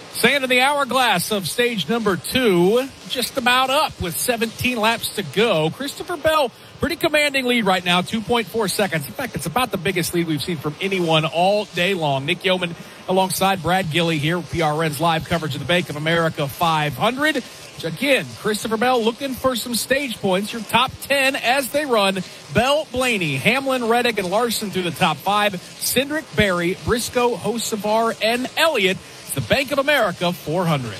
Sand in the hourglass of stage number 2, just about up with 17 laps to go. Christopher Bell, pretty commanding lead right now, 2.4 seconds. In fact, it's about the biggest lead we've seen from anyone all day long. Nick Yeoman alongside Brad Gilley here with PRN's live coverage of the Bank of America 500. Again, Christopher Bell looking for some stage points. Your top 10 as they run. Bell, Blaney, Hamlin, Reddick, and Larson through the top 5. Cindric, Berry, Briscoe, Hocevar, and Elliott. It's the Bank of America 400.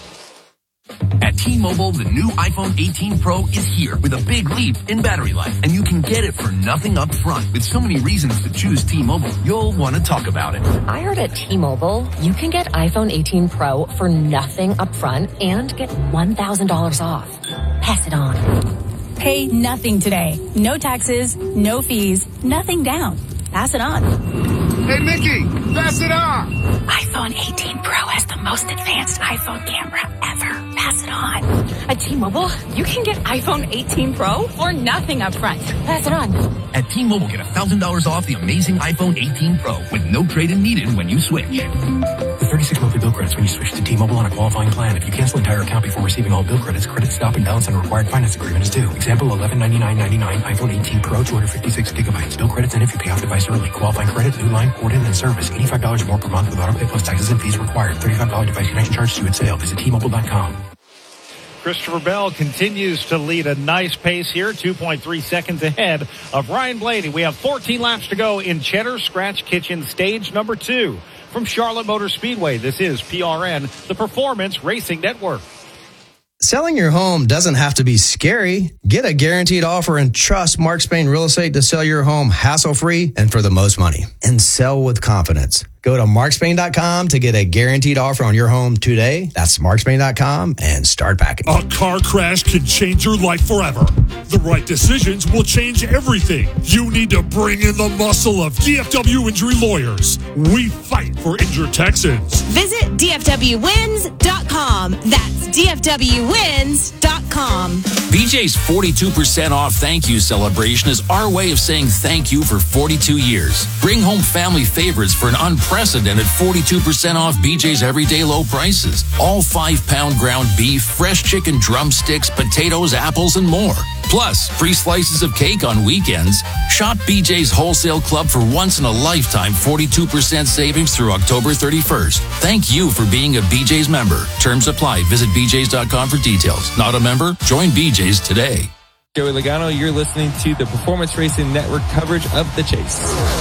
At T-Mobile, the new iPhone 18 Pro is here with a big leap in battery life, and you can get it for nothing up front. With so many reasons to choose T-Mobile, you'll want to talk about it. I heard at T-Mobile, you can get iPhone 18 Pro for nothing up front and get $1,000 off. Pass it on. Pay nothing today. No taxes, no fees, nothing down. Pass it on. Hey, Mickey, pass it on. iPhone 18 Pro has the most advanced iPhone camera ever. Pass it on. At T-Mobile, you can get iPhone 18 Pro for nothing up front. Pass it on. At T-Mobile, get $1,000 off the amazing iPhone 18 Pro with no trade-in needed when you switch. With 36 monthly bill credits when you switch to T-Mobile on a qualifying plan. If you cancel entire account before receiving all bill credits, credit stop and balance on required finance agreement is due. Example, $1199.99 iPhone 18 Pro, 256 gigabytes. Bill credits and if you pay off device early. Qualifying credit, new line, port in, and service. $85 more per month with autopay plus taxes and fees required. $35 device connection charge due at sale. Visit T-Mobile.com. Christopher Bell continues to lead a nice pace here, 2.3 seconds ahead of Ryan Blaney. We have 14 laps to go in Cheddar Scratch Kitchen stage number 2. From Charlotte Motor Speedway, this is PRN, the Performance Racing Network. Selling your home doesn't have to be scary. Get a guaranteed offer and trust Mark Spain Real Estate to sell your home hassle-free and for the most money. And sell with confidence. Go to markspain.com to get a guaranteed offer on your home today. That's markspain.com and start packing. A car crash can change your life forever. The right decisions will change everything. You need to bring in the muscle of DFW Injury Lawyers. We fight for injured Texans. Visit DFWWins.com. That's DFWWins.com. BJ's 42% off thank you celebration is our way of saying thank you for 42 years. Bring home family favorites for an unprecedented 42% off BJ's everyday low prices. All 5-pound ground beef, fresh chicken drumsticks, potatoes, apples, and more. Plus, free slices of cake on weekends. Shop BJ's Wholesale Club for once-in-a-lifetime 42% savings through October 31st. Thank you for being a BJ's member. Terms apply. Visit BJ's.com for details. Not a member? Join BJ's today. Joey Logano, you're listening to the Performance Racing Network coverage of the chase.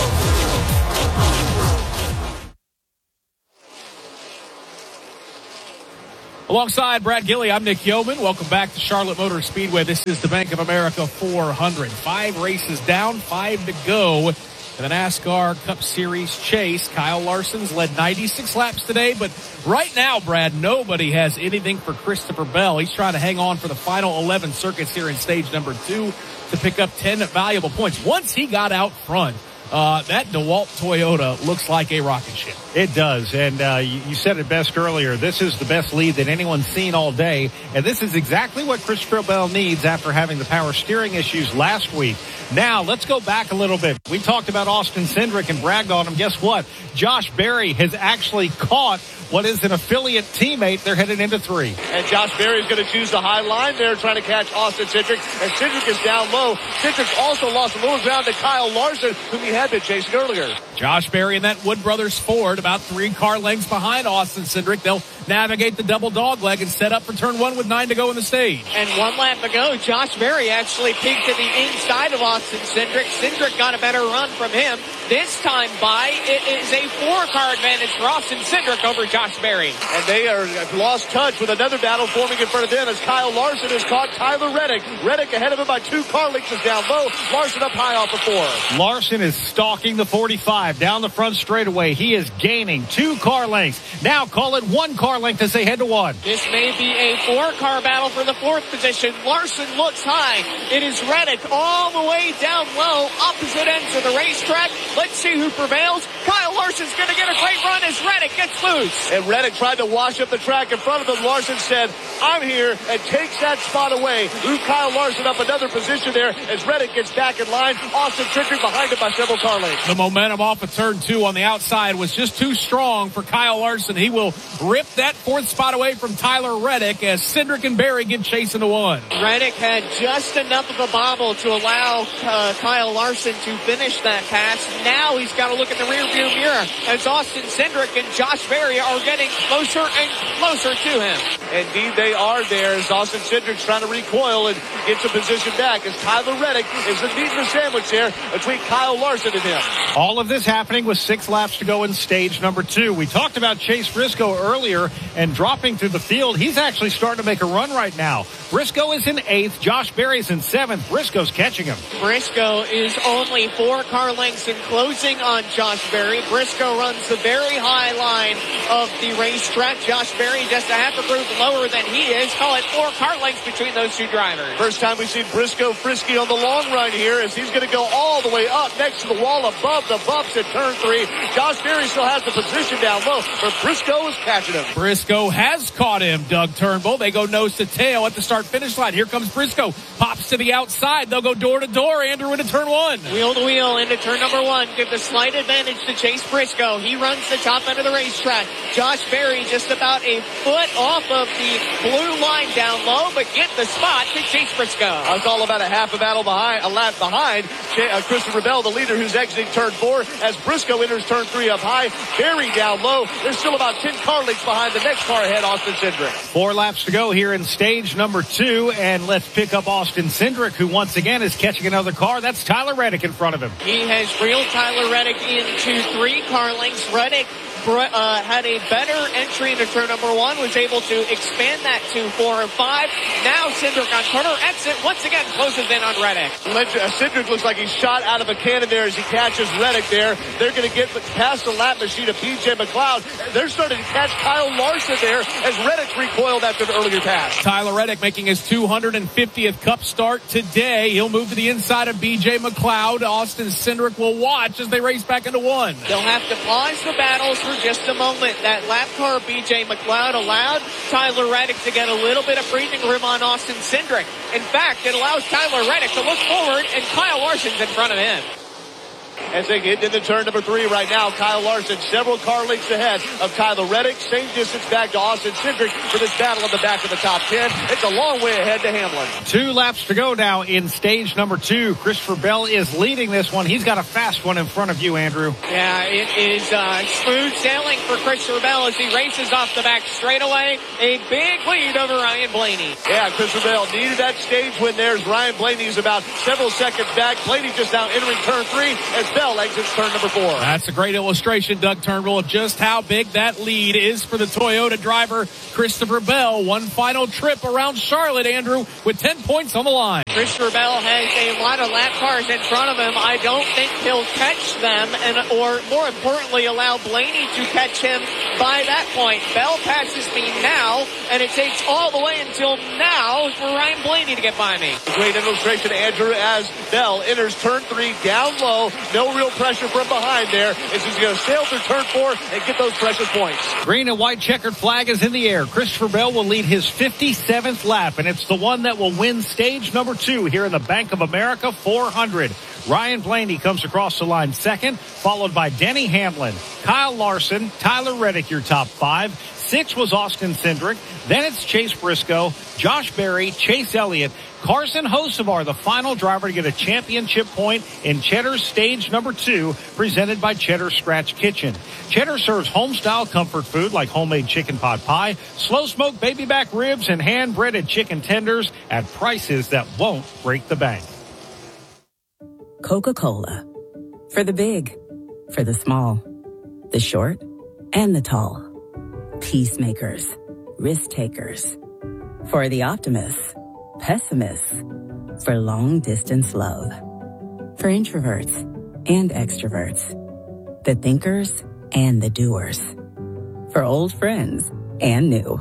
Alongside Brad Gilley, I'm Nick Yeoman. Welcome back to Charlotte Motor Speedway. This is the Bank of America 400. 5 races down, 5 to go in the NASCAR Cup Series chase. Kyle Larson's led 96 laps today, but right now, Brad, nobody has anything for Christopher Bell. He's trying to hang on for the final 11 circuits here in stage number 2 to pick up 10 valuable points. Once he got out front, that DeWalt Toyota looks like a rocket ship. It does, and you said it best earlier. This is the best lead that anyone's seen all day, and this is exactly what Christopher Bell needs after having the power steering issues last week. Now, let's go back a little bit. We talked about Austin Cindric and bragged on him. Guess what? Josh Berry has actually caught what is an affiliate teammate. They're headed into 3. And Josh Berry is going to choose the high line there, trying to catch Austin Cindric, and Cindric is down low. Cindric also lost a little ground to Kyle Larson, whom he had been chasing earlier. Josh Berry and that Wood Brothers Ford about 3 car lengths behind Austin Cindric. They'll navigate the double dog leg and set up for turn 1 with 9 to go in the stage. And 1 lap to go. Josh Berry actually peeked to the inside of Austin Cindric. Cindric got a better run from him. This time by, it is a 4-car advantage for Austin Cindric over Josh Berry. And they are lost touch with another battle forming in front of them as Kyle Larson has caught Tyler Reddick. Reddick ahead of him by 2 car lengths is down low. Larson up high off the 4. Larson is stalking the 45 down the front straightaway. He is gaining 2 car lengths. Now call it 1 car length as they head to 1. This may be a 4-car battle for the 4th position. Larson looks high. It is Reddick all the way down low, opposite ends of the racetrack. Let's see who prevails. Kyle Larson's going to get a great run as Reddick Reddick gets loose. And Reddick tried to wash up the track in front of him. Larson said, I'm here, and takes that spot away. Moved Kyle Larson up another position there as Reddick gets back in line. Austin Cindric behind him by several car lengths. The momentum off of turn 2 on the outside was just too strong for Kyle Larson. He will rip that 4th spot away from Tyler Reddick as Cindric and Berry give chase into 1. Reddick had just enough of a bobble to allow Kyle Larson to finish that pass. Now he's got to look at the rearview mirror as Austin Cindric and Josh Berry are getting closer and closer to him. Indeed, they are there as Austin Cindric's trying to recoil and get some position back as Tyler Reddick is the meat in the sandwich there between Kyle Larson and him. All of this happening with 6 laps to go in stage number 2. We talked about Chase Briscoe earlier and dropping through the field. He's actually starting to make a run right now. Briscoe is in 8th. Josh Berry's in 7th. Briscoe's catching him. Briscoe is only 4 car lengths in closing on Josh Berry. Briscoe runs the very high line of the racetrack. Josh Berry just a half a group lower than he is. Call it 4 car lengths between those two drivers. First time we've seen Briscoe frisky on the long run here as he's going to go all the way up next to the wall above the bumps at turn 3. Josh Berry still has the position down low, but Briscoe is catching him. Briscoe has caught him, Doug Turnbull. They go nose to tail at the start-finish line. Here comes Briscoe. Pops to the outside. They'll go door to door. Andrew into turn 1. Wheel to wheel into turn number 1. Give the slight advantage to Chase Briscoe. He runs the top end of the racetrack. Josh Berry just about a foot off of the blue line down low, but get the spot to Chase Briscoe. It's all about a half a lap behind Christopher Bell, the leader who's exiting turn 4 as Briscoe enters turn 3 up high. Berry down low. There's still about 10 car lengths behind the next car ahead, Austin Cindric. 4 laps to go here in stage number 2, and let's pick up Austin Cindric, who once again is catching another car. That's Tyler Reddick in front of him. He has reeled Tyler Reddick into 3 car lengths. Reddick had a better entry into turn number 1, was able to expand that to 4 and 5. Now Cindric on corner exit once again closes in on Reddick. Cindric looks like he's shot out of a cannon there as he catches Reddick there. They're going to get past the lap machine of BJ McLeod. They're starting to catch Kyle Larson there as Reddick recoiled after the earlier pass. Tyler Reddick making his 250th Cup start today. He'll move to the inside of BJ McLeod. Austin Cindric will watch as they race back into 1. They'll have to pause the battles for just a moment. That lap car BJ McLeod allowed Tyler Reddick to get a little bit of breathing room on Austin Cindric. In fact, it allows Tyler Reddick to look forward, and Kyle Larson's in front of him. As they get into turn number 3 right now, Kyle Larson several car lengths ahead of Tyler Reddick. Same distance back to Austin Cindric for this battle in the back of the top 10. It's a long way ahead to Hamlin. 2 laps to go now in stage number 2. Christopher Bell is leading this one. He's got a fast one in front of you, Andrew. Yeah, it is smooth sailing for Christopher Bell as he races off the back straightaway. A big lead over Ryan Blaney. Yeah, Christopher Bell needed that stage win there as Ryan Blaney is about several seconds back. Blaney just now entering turn 3 as Bell exits turn number 4. That's a great illustration, Doug Turnbull, of just how big that lead is for the Toyota driver, Christopher Bell. One final trip around Charlotte, Andrew, with 10 points on the line. Christopher Bell has a lot of lap cars in front of him. I don't think he'll catch them, or more importantly, allow Blaney to catch him by that point. Bell passes me now, and it takes all the way until now for Ryan Blaney to get by me. Great illustration, Andrew, as Bell enters turn 3 down low. No real pressure from behind there as he's going to sail through turn 4 and get those precious points. Green and white checkered flag is in the air. Christopher Bell will lead his 57th lap, and it's the one that will win stage number 2 here in the Bank of America 400. Ryan Blaney comes across the line second, followed by Denny Hamlin, Kyle Larson, Tyler Reddick, your top 5. 6 was Austin Cindric. Then it's Chase Briscoe, Josh Berry, Chase Elliott, Carson Hocevar, the final driver to get a championship point in Cheddar's stage number 2, presented by Cheddar Scratch Kitchen. Cheddar serves home-style comfort food like homemade chicken pot pie, slow-smoked baby back ribs, and hand-breaded chicken tenders at prices that won't break the bank. Coca-Cola. For the big, for the small, the short, and the tall. Peacemakers, risk takers. For the optimists, pessimists. For long distance love. For introverts and extroverts. The thinkers and the doers. For old friends and new.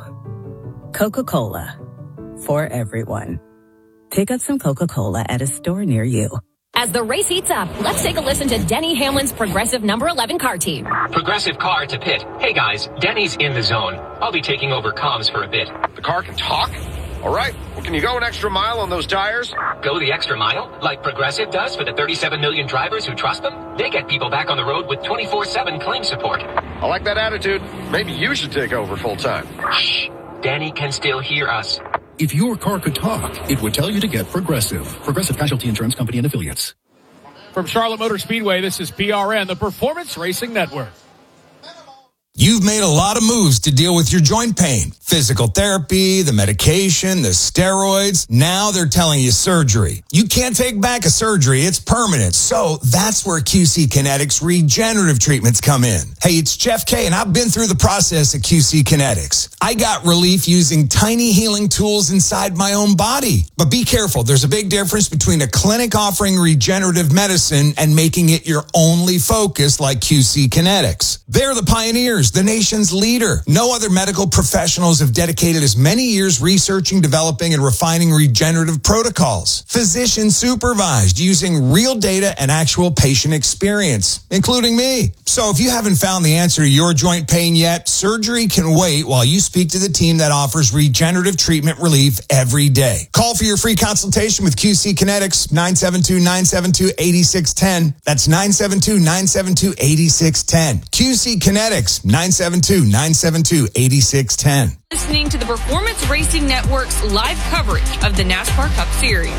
Coca-Cola. For everyone. Pick up some Coca-Cola at a store near you. As the race heats up, let's take a listen to Denny Hamlin's Progressive number 11 car team. Progressive car to pit. Hey guys, Denny's in the zone. I'll be taking over comms for a bit. The car can talk? All right. Well, can you go an extra mile on those tires? Go the extra mile? Like Progressive does for the 37 million drivers who trust them? They get people back on the road with 24/7 claim support. I like that attitude. Maybe you should take over full time. Shh. Danny can still hear us. If your car could talk, it would tell you to get Progressive. Progressive Casualty Insurance Company and Affiliates. From Charlotte Motor Speedway, this is PRN, the Performance Racing Network. You've made a lot of moves to deal with your joint pain. Physical therapy, the medication, the steroids. Now they're telling you surgery. You can't take back a surgery. It's permanent. So that's where QC Kinetics regenerative treatments come in. Hey, it's Jeff K, and I've been through the process at QC Kinetics. I got relief using tiny healing tools inside my own body. But be careful. There's a big difference between a clinic offering regenerative medicine and making it your only focus like QC Kinetics. They're the pioneers, the nation's leader. No other medical professionals have dedicated as many years researching, developing, and refining regenerative protocols. Physician supervised using real data and actual patient experience, including me. So if you haven't found the answer to your joint pain yet, surgery can wait while you speak to the team that offers regenerative treatment relief every day. Call for your free consultation with QC Kinetics, 972-972-8610. That's 972-972-8610. QC Kinetics, 972-972-8610. Listening to the Performance Racing Network's live coverage of the NASCAR Cup Series.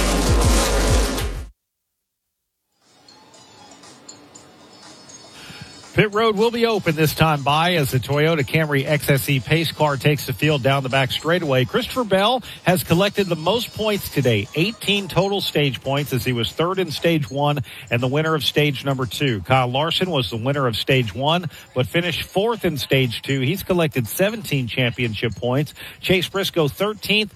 Pit road will be open this time as the Toyota Camry XSE pace car takes the field down the back straightaway. Christopher Bell has collected the most points today, 18 total stage points, as he was third in stage 1 and the winner of stage number 2. Kyle Larson was the winner of stage 1, but finished fourth in stage 2. He's collected 17 championship points. Chase Briscoe 13.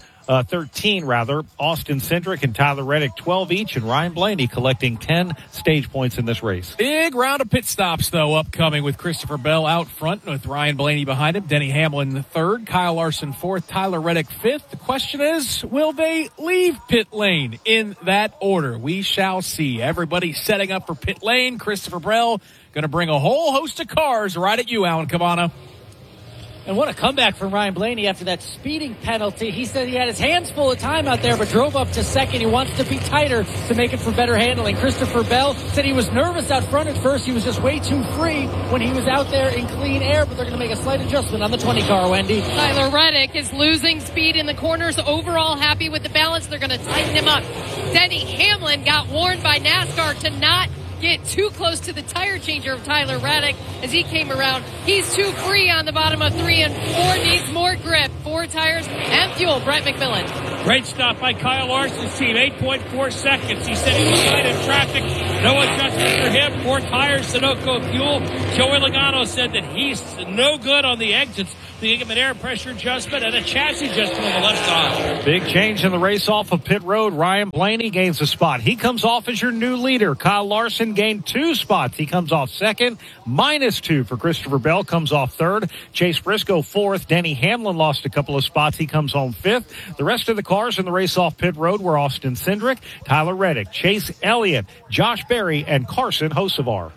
Austin Cindric and Tyler Reddick 12 each, and Ryan Blaney collecting 10 stage points in this race. Big round of pit stops, though, upcoming with Christopher Bell out front with Ryan Blaney behind him, Denny Hamlin third, Kyle Larson fourth, Tyler Reddick fifth. The question is, will they leave pit lane in that order? We shall see. Everybody setting up for pit lane. Christopher Bell going to bring a whole host of cars right at you, Alan Cabana. And what a comeback from Ryan Blaney after that speeding penalty. He said he had his hands full of time out there, but drove up to second. He wants to be tighter to make it for better handling. Christopher Bell said he was nervous out front at first. He was just way too free when he was out there in clean air, but they're going to make a slight adjustment on the 20 car, Wendy. Tyler Reddick is losing speed in the corners. Overall happy with the balance. They're going to tighten him up. Denny Hamlin got warned by NASCAR to not get too close to the tire changer of Tyler Reddick as he came around. He's too free on the bottom of 3 and 4, needs more grip. 4 tires and fuel. Brett McMillan. Great stop by Kyle Larson's team, 8.4 seconds. He said he was tight in traffic. No adjustment for him. 4 tires, Sunoco fuel. Joey Logano said that he's no good on the exits. They gave him an air pressure adjustment and a chassis adjustment on the left side. Big change in the race off of pit road. Ryan Blaney gains a spot. He comes off as your new leader. Kyle Larson gained 2 spots. He comes off second. -2 for Christopher Bell. Comes off third. Chase Briscoe fourth. Denny Hamlin lost a couple of spots. He comes home fifth. The rest of the cars in the race off pit road were Austin Cindric, Tyler Reddick, Chase Elliott, Josh Berry, and Carson Hocevar.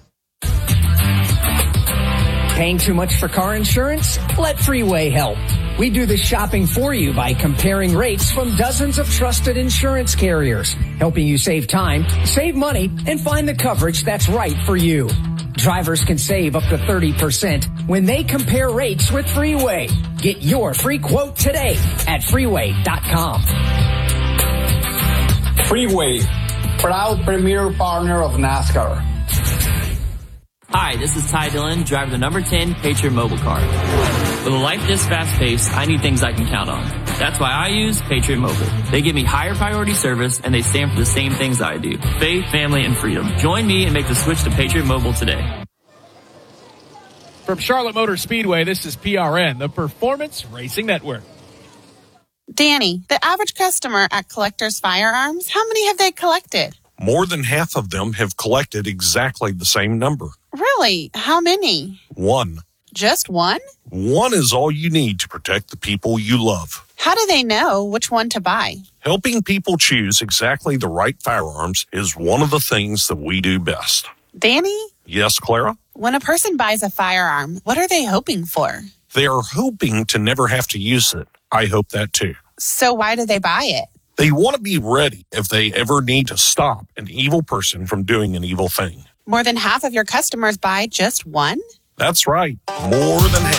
Paying too much for car insurance? Let Freeway help. We do the shopping for you by comparing rates from dozens of trusted insurance carriers, helping you save time, save money, and find the coverage that's right for you. Drivers can save up to 30% when they compare rates with Freeway. Get your free quote today at freeway.com. Freeway, proud premier partner of NASCAR. Hi, this is Ty Dillon, driver of the number 10 Patriot Mobile car. With a life this fast-paced, I need things I can count on. That's why I use Patriot Mobile. They give me higher priority service, and they stand for the same things I do. Faith, family, and freedom. Join me and make the switch to Patriot Mobile today. From Charlotte Motor Speedway, this is PRN, the Performance Racing Network. Danny, the average customer at Collectors Firearms, how many have they collected? More than half of them have collected exactly the same number. Really? How many? 1. Just one? One is all you need to protect the people you love. How do they know which one to buy? Helping people choose exactly the right firearms is one of the things that we do best. Danny? Yes, Clara? When a person buys a firearm, what are they hoping for? They are hoping to never have to use it. I hope that too. So why do they buy it? They want to be ready if they ever need to stop an evil person from doing an evil thing. More than half of your customers buy just one? That's right. More than half.